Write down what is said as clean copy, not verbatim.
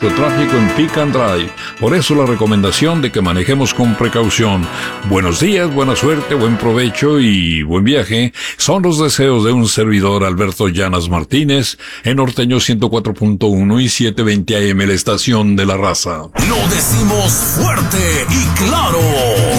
mucho tráfico en Pick and Drive. Por eso la recomendación de que manejemos con precaución. Buenos días, buena suerte, buen provecho y buen viaje son los deseos de un servidor, Alberto Llanas Martínez, en Norteño 104.1 y 720 AM, la estación de la raza. Lo decimos fuerte y claro.